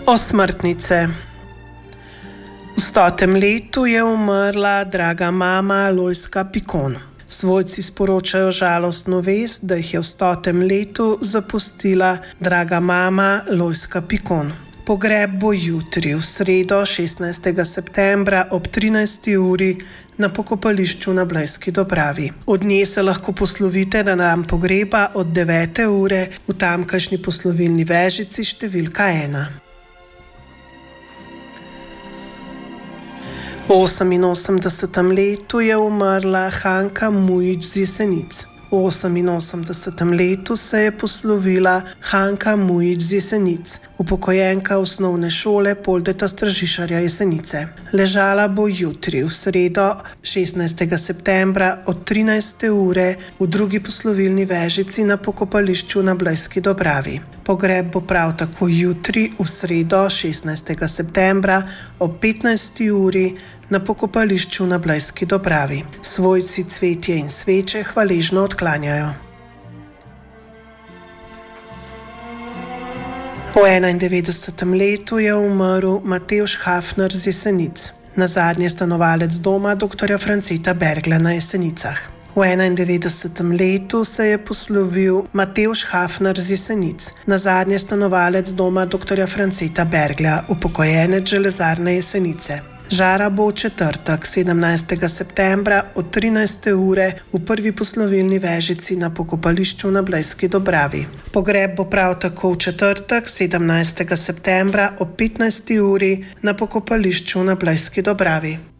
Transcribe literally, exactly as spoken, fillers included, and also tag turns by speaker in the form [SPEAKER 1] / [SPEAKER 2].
[SPEAKER 1] Osmrtnice. V stotem letu je umrla draga mama Lojzka Pikon. Svojci sporočajo žalostno vest, da jih je v stotem letu zapustila draga mama Lojzka Pikon. Pogreb bo jutri, v sredo, šestnajstega septembra ob trinajsti uri na pokopališču na Blejski Dobravi. Od nje se lahko poslovite na dan pogreba od devete ure v tamkajšnji poslovilni vežici številka ena. V oseminosemdesetem letu je umrla Hanka Mujič z Jesenic. V oseminosemdesetem letu se je poslovila Hanka Mujič z Jesenic, upokojenka osnovne šole Poldeta Stražišarja Jesenice. Ležala bo jutri, v sredo, šestnajstega septembra od trinajste ure v drugi poslovilni vežici na pokopališču na Blejski Dobravi. Pogreb bo prav tako jutri, v sredo, šestnajstega septembra ob petnajsti uri na pokopališču na Blejski Dobravi. Svojci cvetje in sveče hvaležno odklanjajo. V enaindevetdesetem letu je umrl Matevž Hafner z Jesenic, nazadnje stanovalec doma doktorja Franceta Berglja na Jesenicah. V enaindevetdesetem letu se je poslovil Matevž Hafner z Jesenic, nazadnje stanovalec doma doktorja Franceta Berglja, upokojenec Železarne Jesenice. Žara bo v četrtek, sedemnajstega septembra od trinajste ure v prvi poslovilni vežici na pokopališču na Blejski Dobravi. Pogreb bo prav tako v četrtek, sedemnajstega septembra ob petnajsti uri na pokopališču na Blejski Dobravi.